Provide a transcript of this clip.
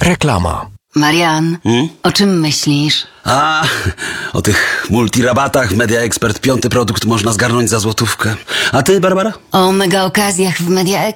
Reklama. Marian, o czym myślisz? O tych multirabatach w Media Expert 5. produkt można zgarnąć za złotówkę. A ty, Barbara? O mega okazjach w Media